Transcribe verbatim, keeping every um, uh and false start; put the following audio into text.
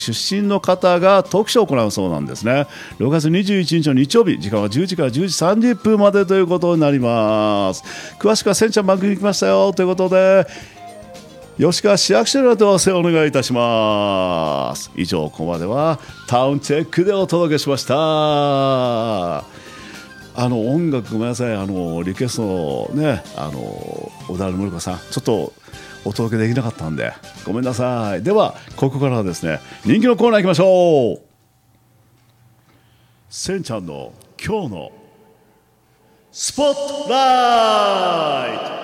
出身の方がトークショーを行うそうなんですね。ろくがつにじゅういちにちの日曜日、時間はじゅうじからじゅうじさんじゅっぷんまでということになります。詳しくはせんちゃん番組に来ましたよということで、吉川市役所のお世話お願いいたします。以上、ここまではタウンチェックでお届けしました。あの音楽ごめんなさい、あのリクエストのね、あの小田森子さんちょっとお届けできなかったんでごめんなさい。ではここからはですね、人気のコーナー行きましょう。せんちゃんの今日のスポットライト。